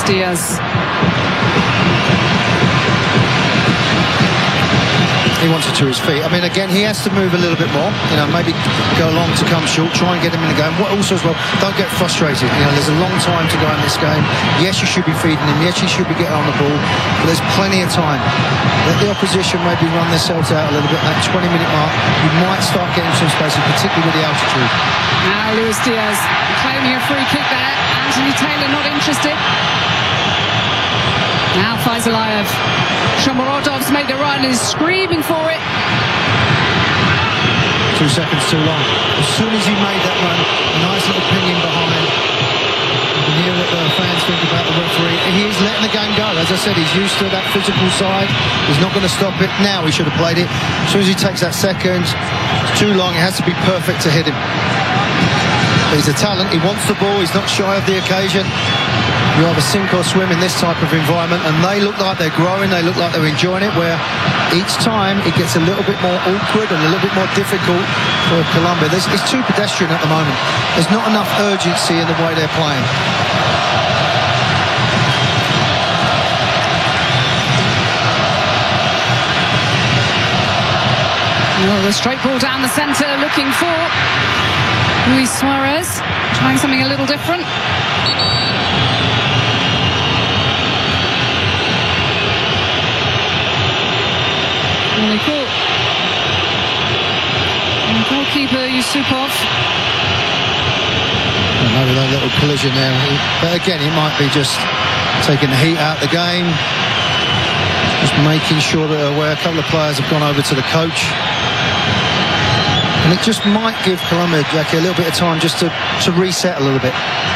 Luis Diaz. He wants it to his feet. I mean, again, he has to move a little bit more. You know, maybe go long to come short, try and get him in the game. What also as well, don't get frustrated. You know, there's a long time to go in this game. Yes, you should be feeding him. Yes, you should be getting on the ball. But there's plenty of time. Let the opposition maybe run themselves out a little bit. At that 20-minute mark, you might start getting some space, particularly with the altitude. Now Luis Diaz claiming a free kick there. Anthony Taylor not interested. Now Faizalayev. Shomurodov's made a run and is screaming for it. 2 seconds too long. As soon as he made that run, a nice little pinging behind. You can hear what the fans think about the referee. He is letting the game go. As I said, he's used to that physical side. He's not going to stop it. Now he should have played it. As soon as he takes that second, it's too long. It has to be perfect to hit him. But he's a talent. He wants the ball. He's not shy of the occasion. You either sink or swim in this type of environment, and they look like they're growing, they look like they're enjoying it, where each time it gets a little bit more awkward and a little bit more difficult for Colombia. It's too pedestrian at the moment. There's not enough urgency in the way they're playing. Well, the straight ball down the centre, looking for Luis Suarez, trying something a little different. And goalkeeper Yusupov. Maybe that little collision there. But again, it might be just taking the heat out of the game. Just making sure that they're aware. A couple of players have gone over to the coach. And it just might give Colombia, Jackie, a little bit of time just to reset a little bit.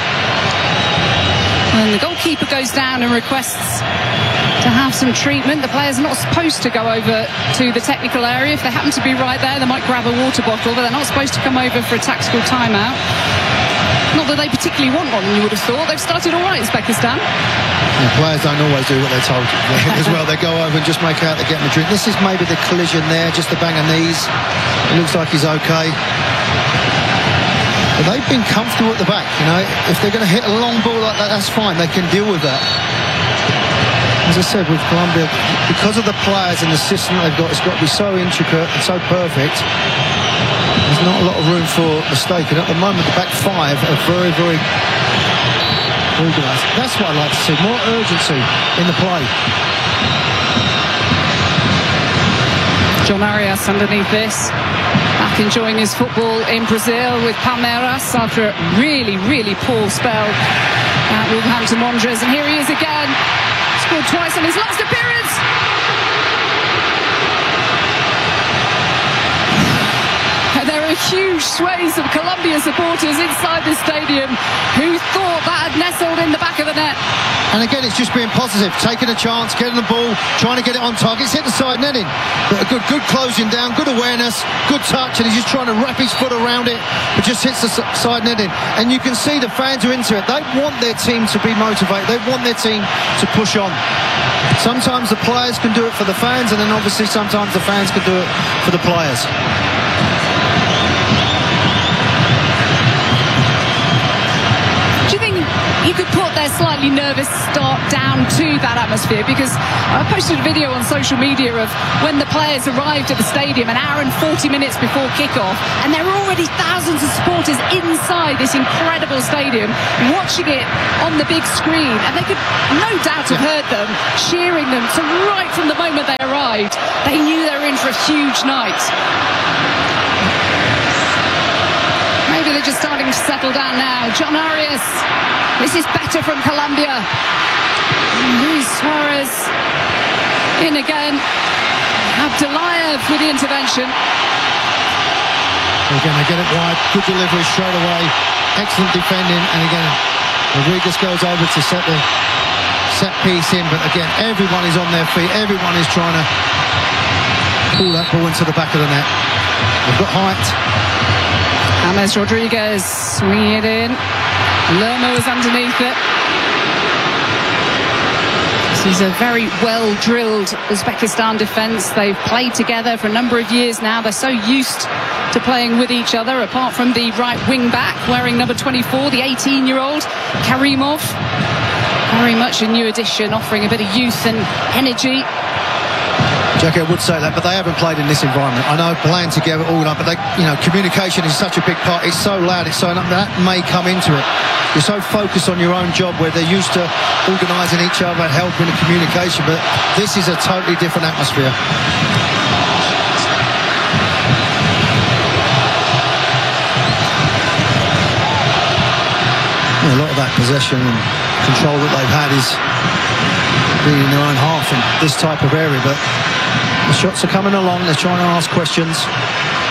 And the goalkeeper goes down and requests to have some treatment. The players are not supposed to go over to the technical area. If they happen to be right there, they might grab a water bottle, but they're not supposed to come over for a tactical timeout. Not that they particularly want one, you would have thought. They've started all right, Uzbekistan. The players don't always do what they're told as well. They go over and just make out they're getting a drink. This is maybe the collision there, just a bang of knees. It looks like he's okay. But they've been comfortable at the back, you know. If they're going to hit a long ball like that, that's fine. They can deal with that. As I said, with Colombia, because of the players and the system they've got, it's got to be so intricate and so perfect. There's not a lot of room for mistake. And at the moment, the back five are very, very organised. That's what I like to see. More urgency in the play. John Arias underneath this. Back enjoying his football in Brazil with Palmeiras after a really, really poor spell at Wolverhampton Wanderers. And here he is again. Scored twice in his last appearance. And there are huge swathes of Colombia supporters inside the stadium who thought that had nestled in the back of the net. And again, it's just being positive, taking a chance, getting the ball, trying to get it on target. It's hit the side netting, but a good closing down, good awareness, good touch, and he's just trying to wrap his foot around it, but just hits the side netting. And you can see the fans are into it. They want their team to be motivated. They want their team to push on. Sometimes the players can do it for the fans, and then obviously sometimes the fans can do it for the players. You could put their slightly nervous start down to that atmosphere, because I posted a video on social media of when the players arrived at the stadium an hour and 40 minutes before kickoff, and there were already thousands of supporters inside this incredible stadium watching it on the big screen, and they could no doubt have heard them cheering them. So right from the moment they arrived, they knew they were in for a huge night. Maybe they're just starting to settle down now. John Arias. This is better from Colombia. Luis Suarez in again. Abdullayev with the intervention. Again, they get it wide. Good delivery straight away. Excellent defending. And again, Rodriguez goes over to set the set piece in. But again, everyone is on their feet. Everyone is trying to pull that ball into the back of the net. They've got height. James Rodriguez swinging it in. Lerma was underneath it. This is a very well-drilled Uzbekistan defence. They've played together for a number of years now. They're so used to playing with each other, apart from the right wing-back wearing number 24, the 18-year-old Karimov. very much a new addition, offering a bit of youth and energy. Jackie, I would say that, but they haven't played in this environment. I know playing together all night, but communication is such a big part. It's so loud, it's so that may come into it. You're so focused on your own job where they're used to organising each other, helping the communication, but this is a totally different atmosphere. A lot of that possession and control that they've had is being in their own half in this type of area, but the shots are coming along. They're trying to ask questions.